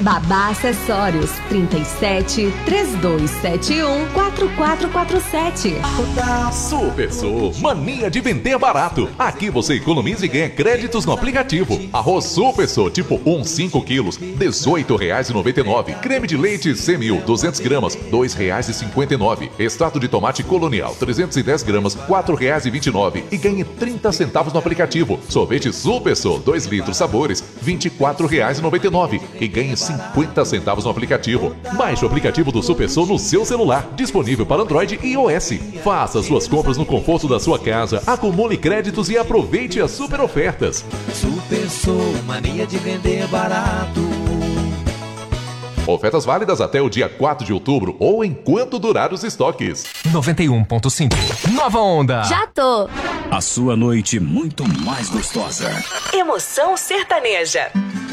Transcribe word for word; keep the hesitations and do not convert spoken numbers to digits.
Babá Acessórios, trinta e sete, três dois sete um, quatro quatro quatro sete. Super Sul, mania de vender barato. Aqui você economiza e ganha créditos no aplicativo. Arroz Super Sul, tipo um, cinco quilos, dezoito reais e noventa e nove. Creme de leite Semil, duzentas gramas, dois reais e cinquenta e nove. Extrato de tomate Colonial, trezentos e dez gramas, quatro reais e vinte e nove. E ganhe trinta centavos no aplicativo. Sorvete Super Sul, dois litros sabores, vinte e quatro reais e noventa e nove. E ganhe cinquenta centavos no aplicativo. Baixe o aplicativo do Super Sul no seu celular, disponível para Android e iOS. Faça suas compras no conforto da sua casa, acumule créditos e aproveite as super ofertas. Super Sul, mania de vender barato. Ofertas válidas até o dia quatro de outubro ou enquanto durar os estoques. noventa e um ponto cinco. Nova Onda. Já tô. A sua noite muito mais gostosa. Emoção sertaneja.